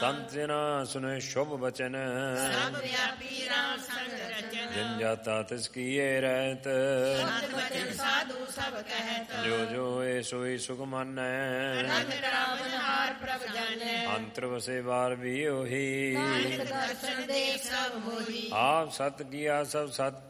ਸੰਤ ਜਨਾ ਸੁਨੇ ਸ਼ੁਭ ਬਚਨ ਸਭ ਵਿਆਪੀ ਰਾਮ ਸੰਗ ਰਚਨ ਜਿਨ ਜਾਤਾ ਤਿਸ ਕੀਏ ਰਹਿਤ ਸਤ ਬਚਨ ਸਾਧੂ ਸਭ ਕਹਿਤ ਜੋ ਜੋ ਏ ਸੋਈ ਸੁਖ ਮਾਨੈ ਰੰਗ ਰਾਵਨ ਹਾਰ ਪ੍ਰਭ ਜਾਣੈ ਅੰਤਰ ਵਸੇ ਬਾਰ ਵੀ ਉਹੀ ਨਾਨਕ ਦਰਸ਼ਨ ਦੇਖ ਸਭ ਮੋਹੀ ਆਪ ਸਤ ਕੀਆ ਸਭ ਸਤ